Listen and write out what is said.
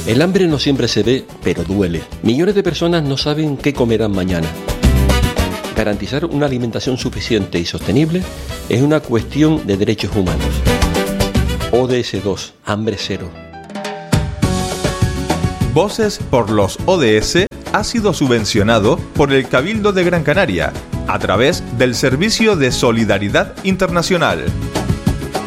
El hambre no siempre se ve, pero duele. Millones de personas no saben qué comerán mañana. Garantizar una alimentación suficiente y sostenible es una cuestión de derechos humanos. ODS 2, hambre cero. Voces por los ODS ha sido subvencionado por el Cabildo de Gran Canaria a través del Servicio de Solidaridad Internacional.